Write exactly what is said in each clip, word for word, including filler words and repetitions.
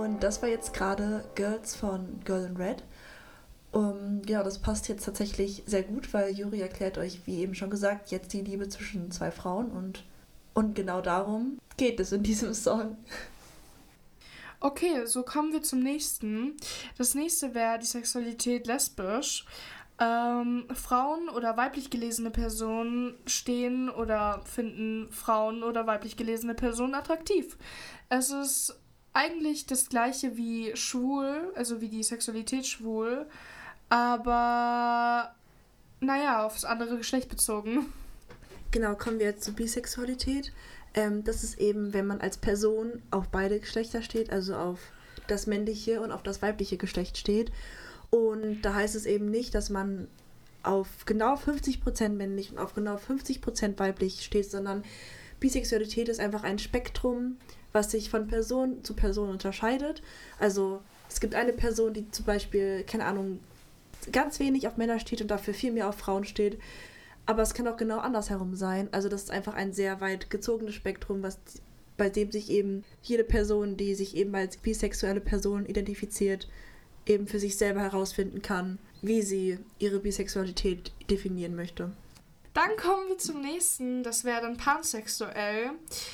Und das war jetzt gerade Girls von Girl in Red. Um, ja, das passt jetzt tatsächlich sehr gut, weil Yuri erklärt euch, wie eben schon gesagt, jetzt die Liebe zwischen zwei Frauen und, und genau darum geht es in diesem Song. Okay, so kommen wir zum nächsten. Das nächste wäre die Sexualität lesbisch. Ähm, Frauen oder weiblich gelesene Personen stehen oder finden Frauen oder weiblich gelesene Personen attraktiv. Es ist eigentlich das gleiche wie schwul, also wie die Sexualität schwul, aber naja, aufs andere Geschlecht bezogen. Genau, kommen wir jetzt zur Bisexualität. Ähm, das ist eben, wenn man als Person auf beide Geschlechter steht, also auf das männliche und auf das weibliche Geschlecht steht. Und da heißt es eben nicht, dass man auf genau fünfzig Prozent männlich und auf genau fünfzig Prozent weiblich steht, sondern Bisexualität ist einfach ein Spektrum, was sich von Person zu Person unterscheidet. Also es gibt eine Person, die zum Beispiel, keine Ahnung, ganz wenig auf Männer steht und dafür viel mehr auf Frauen steht. Aber es kann auch genau andersherum sein. Also das ist einfach ein sehr weit gezogenes Spektrum, was, bei dem sich eben jede Person, die sich eben als bisexuelle Person identifiziert, eben für sich selber herausfinden kann, wie sie ihre Bisexualität definieren möchte. Dann kommen wir zum nächsten, das wäre dann pansexuell.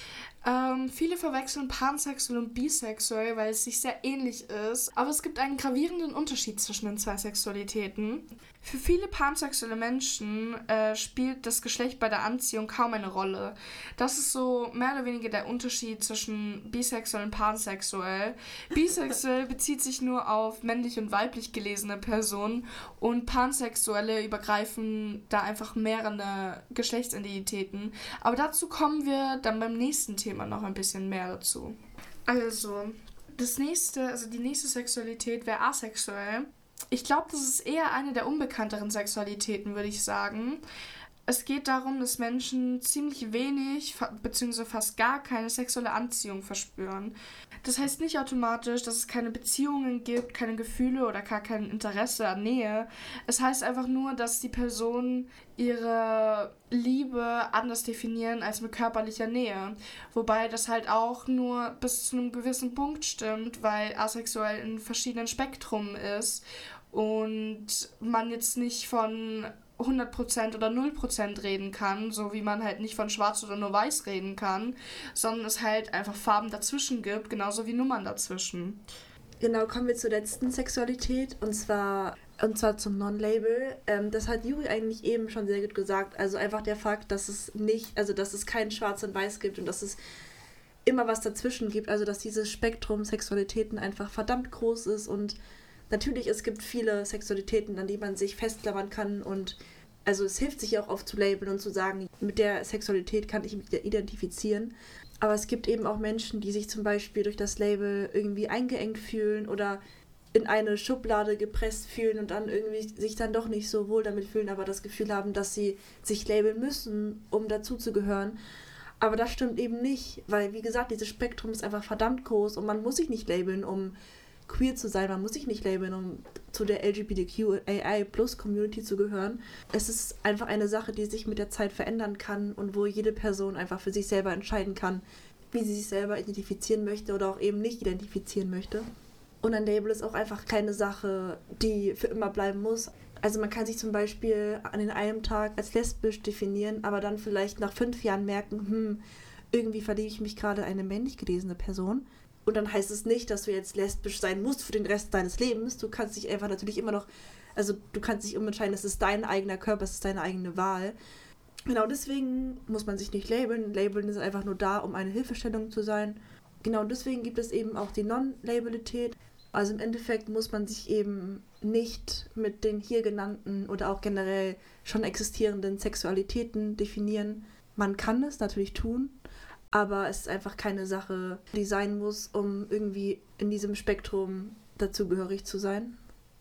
Ähm, viele verwechseln pansexuell und bisexuell, weil es sich sehr ähnlich ist. Aber es gibt einen gravierenden Unterschied zwischen den zwei Sexualitäten. Für viele pansexuelle Menschen äh, spielt das Geschlecht bei der Anziehung kaum eine Rolle. Das ist so mehr oder weniger der Unterschied zwischen bisexuell und pansexuell. Bisexuell bezieht sich nur auf männlich und weiblich gelesene Personen und Pansexuelle übergreifen da einfach mehrere Geschlechtsidentitäten. Aber dazu kommen wir dann beim nächsten Thema noch ein bisschen mehr dazu. Also, das nächste, also die nächste Sexualität wäre asexuell. Ich glaube, das ist eher eine der unbekannteren Sexualitäten, würde ich sagen. Es geht darum, dass Menschen ziemlich wenig bzw. fast gar keine sexuelle Anziehung verspüren. Das heißt nicht automatisch, dass es keine Beziehungen gibt, keine Gefühle oder gar kein Interesse an Nähe. Es heißt einfach nur, dass die Personen ihre Liebe anders definieren als mit körperlicher Nähe. Wobei das halt auch nur bis zu einem gewissen Punkt stimmt, weil asexuell in verschiedenen Spektren ist und man jetzt nicht von hundert Prozent oder null Prozent reden kann, so wie man halt nicht von schwarz oder nur weiß reden kann, sondern es halt einfach Farben dazwischen gibt, genauso wie Nummern dazwischen. Genau, kommen wir zur letzten Sexualität und zwar, und zwar zum Non-Label. Ähm, das hat Yuri eigentlich eben schon sehr gut gesagt. Also einfach der Fakt, dass es nicht, also dass es kein Schwarz und Weiß gibt und dass es immer was dazwischen gibt, also dass dieses Spektrum Sexualitäten einfach verdammt groß ist und natürlich, es gibt viele Sexualitäten, an die man sich festklammern kann und also es hilft sich auch oft zu labeln und zu sagen, mit der Sexualität kann ich mich identifizieren. Aber es gibt eben auch Menschen, die sich zum Beispiel durch das Label irgendwie eingeengt fühlen oder in eine Schublade gepresst fühlen und dann irgendwie sich dann doch nicht so wohl damit fühlen, aber das Gefühl haben, dass sie sich labeln müssen, um dazuzugehören. Aber das stimmt eben nicht, weil wie gesagt, dieses Spektrum ist einfach verdammt groß und man muss sich nicht labeln, um queer zu sein, man muss sich nicht labeln, um zu der L G B T Q A I Plus Community zu gehören. Es ist einfach eine Sache, die sich mit der Zeit verändern kann und wo jede Person einfach für sich selber entscheiden kann, wie sie sich selber identifizieren möchte oder auch eben nicht identifizieren möchte. Und ein Label ist auch einfach keine Sache, die für immer bleiben muss. Also man kann sich zum Beispiel an einem Tag als lesbisch definieren, aber dann vielleicht nach fünf Jahren merken, hm, irgendwie verliebe ich mich gerade in eine männlich gelesene Person. Und dann heißt es nicht, dass du jetzt lesbisch sein musst für den Rest deines Lebens. Du kannst dich einfach natürlich immer noch, also du kannst dich umentscheiden, es ist dein eigener Körper, es ist deine eigene Wahl. Genau deswegen muss man sich nicht labeln. Labeln ist einfach nur da, um eine Hilfestellung zu sein. Genau deswegen gibt es eben auch die Non-Labelität. Also im Endeffekt muss man sich eben nicht mit den hier genannten oder auch generell schon existierenden Sexualitäten definieren. Man kann es natürlich tun, aber es ist einfach keine Sache, die sein muss, um irgendwie in diesem Spektrum dazugehörig zu sein.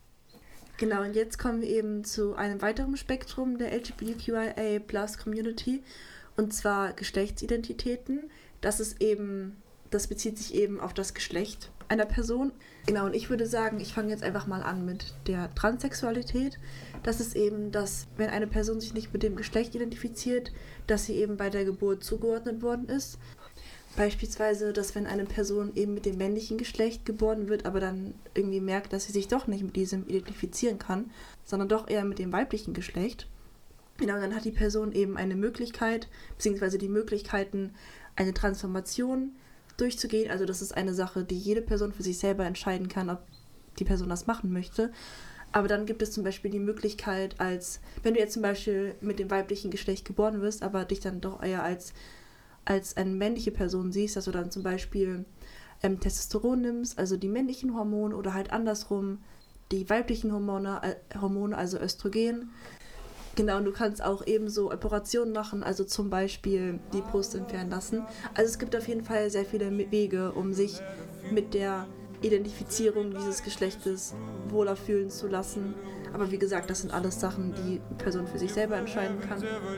Genau, und jetzt kommen wir eben zu einem weiteren Spektrum der L G B T Q I A Plus Community, und zwar Geschlechtsidentitäten. Das ist eben, das bezieht sich eben auf das Geschlecht einer Person. Genau, und ich würde sagen, ich fange jetzt einfach mal an mit der Transsexualität. Das ist eben, dass wenn eine Person sich nicht mit dem Geschlecht identifiziert, dass sie eben bei der Geburt zugeordnet worden ist. Beispielsweise, dass wenn eine Person eben mit dem männlichen Geschlecht geboren wird, aber dann irgendwie merkt, dass sie sich doch nicht mit diesem identifizieren kann, sondern doch eher mit dem weiblichen Geschlecht. Genau, dann hat die Person eben eine Möglichkeit, beziehungsweise die Möglichkeiten, eine Transformation durchzugehen. Also das ist eine Sache, die jede Person für sich selber entscheiden kann, ob die Person das machen möchte. Aber dann gibt es zum Beispiel die Möglichkeit, als wenn du jetzt zum Beispiel mit dem weiblichen Geschlecht geboren wirst, aber dich dann doch eher als als eine männliche Person siehst, dass du dann zum Beispiel ähm, Testosteron nimmst, also die männlichen Hormone, oder halt andersrum die weiblichen Hormone, äh, Hormone also Östrogen. Genau, und du kannst auch ebenso Operationen machen, also zum Beispiel die Brust entfernen lassen. Also es gibt auf jeden Fall sehr viele Wege, um sich mit der Identifizierung dieses Geschlechtes wohler fühlen zu lassen. Aber wie gesagt, das sind alles Sachen, die die Person für sich selber entscheiden kann.